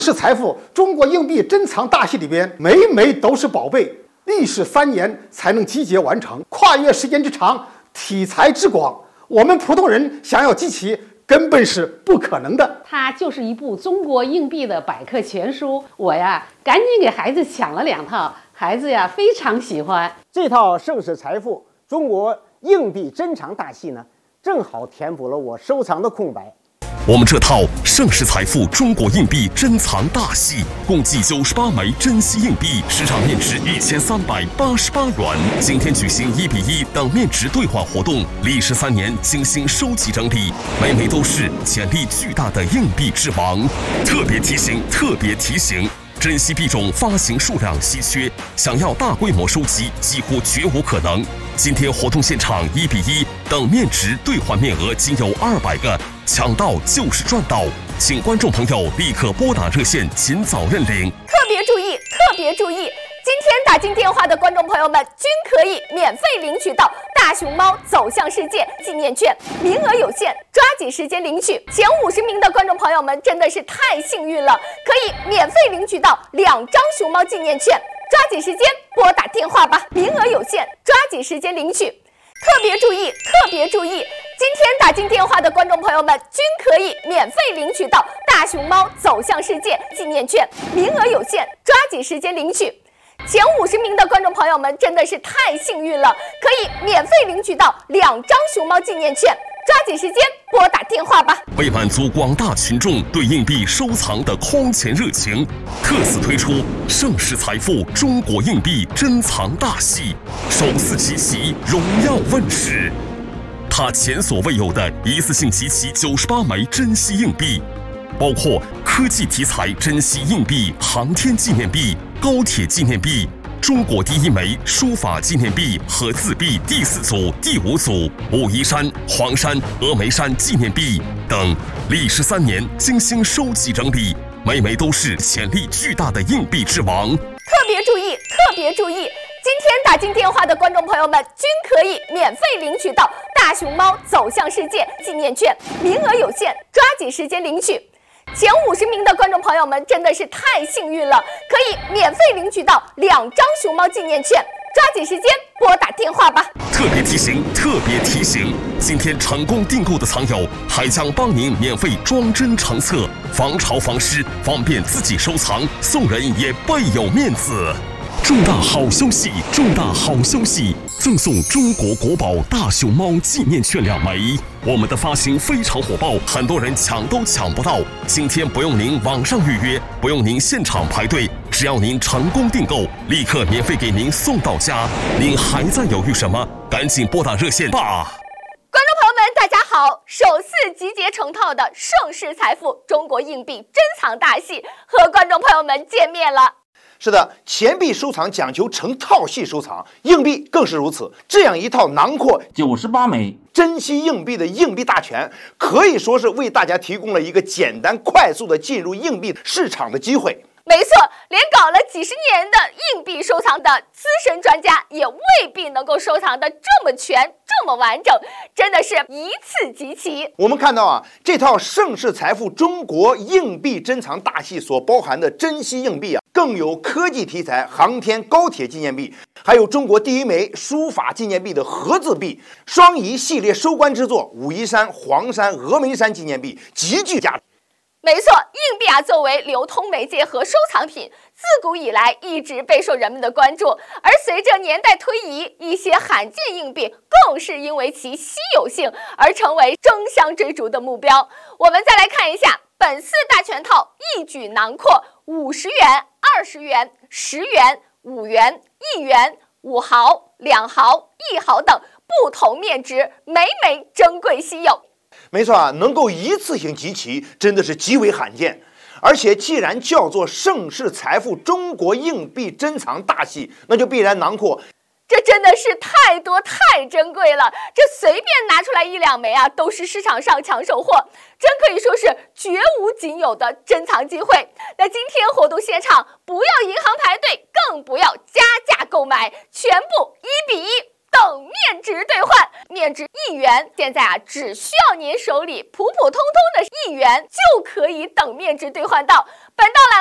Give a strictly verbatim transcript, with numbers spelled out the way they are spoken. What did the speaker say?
是财富中国硬币珍藏大戏里边，每枚都是宝贝，历时三年才能集结完成，跨越时间之长，题材之广，我们普通人想要集齐根本是不可能的。 它就是一部中国硬币的百科全书，我呀赶紧给孩子抢了两套，孩子呀非常喜欢。 这套盛世财富中国硬币珍藏大戏呢，正好填补了我收藏的空白。 我们这套盛世财富中国硬币珍藏大系共计九十八枚珍稀硬币，市场面值一千三百八十八元。今天举行一比一等面值兑换活动，历时三年精心收集整理，每枚都是潜力巨大的硬币之王。特别提醒，特别提醒！珍稀币种发行数量稀缺，想要大规模收集几乎绝无可能。今天活动现场一比一等面值兑换面额仅有二百个，抢到就是赚到，请观众朋友立刻拨打热线，尽早认领。 特别注意，特别注意！今天打进电话的观众朋友们均可以免费领取到大熊猫走向世界纪念券，名额有限，抓紧时间领取。前五十名的观众朋友们真的是太幸运了，可以免费领取到两张熊猫纪念券，抓紧时间拨打电话吧，名额有限，抓紧时间领取。特别注意，特别注意！今天打进电话的观众朋友们均可以免费领取到大熊猫走向世界纪念券，名额有限，抓紧时间领取。前五十名的观众朋友们真的是太幸运了，可以免费领取到两张熊猫纪念券，抓紧时间拨打电话吧。 为满足广大群众对硬币收藏的空前热情，特此推出盛世财富中国硬币珍藏大系，首次集齐荣耀问世。它前所未有的一次性集齐九十八枚珍稀硬币，包括科技题材珍稀硬币、航天纪念币、高铁纪念币、中国第一枚书法纪念币和字币第四组、第五组、武夷山、黄山、峨眉山纪念币等，历时三年精心收集整理，每枚都是潜力巨大的硬币之王。 特别注意，特别注意！今天打进电话的观众朋友们均可以免费领取到大熊猫走向世界纪念券，名额有限，抓紧时间领取。前五十名的观众朋友们真的是太幸运了，可以免费领取到两张熊猫纪念券，抓紧时间拨打电话吧。 特别提醒，特别提醒！今天成功订购的藏友还将帮您免费装帧成册，防潮防湿，方便自己收藏，送人也倍有面子。重大好消息！重大好消息！赠送中国国宝大熊猫纪念券两枚。我们的发行非常火爆，很多人抢都抢不到。今天不用您网上预约，不用您现场排队，只要您成功订购，立刻免费给您送到家。您还在犹豫什么？赶紧拨打热线吧！ 观众朋友们，大家好！首次集结成套的盛世财富中国硬币珍藏大系和观众朋友们见面了。 是的，钱币收藏讲求成套系收藏，硬币更是如此。这样一套囊括九十八枚珍稀硬币的硬币大全，可以说是为大家提供了一个简单快速的进入硬币市场的机会。 没错，连搞了几十年的硬币收藏的资深专家也未必能够收藏的这么全这么完整，真的是一次集齐。 我们看到啊，这套盛世财富中国硬币珍藏大系所包含的珍稀硬币啊，更有科技题材航天高铁纪念币，还有中国第一枚书法纪念币的合字币，双仪系列收官之作武夷山、黄山、峨眉山纪念币极具价值。 没错，硬币啊，作为流通媒介和收藏品，自古以来一直备受人们的关注。而随着年代推移，一些罕见硬币更是因为其稀有性而成为争相追逐的目标。我们再来看一下本次大全套，一举囊括五十元、二十元、十元、五元、一元、五毫、两毫、一毫等不同面值，每每珍贵稀有。 没错啊，能够一次性集齐，真的是极为罕见。而且既然叫做盛世财富中国硬币珍藏大系，那就必然囊括， 这真的是太多太珍贵了，这随便拿出来一两枚啊，都是市场上抢手货，真可以说是绝无仅有的珍藏机会。那今天活动现场，不要银行排队，更不要加价购买，全部一比一等面值兑换，面值一元。现在啊，只需要您手里普普通通的一元就可以等面值兑换到。本道栏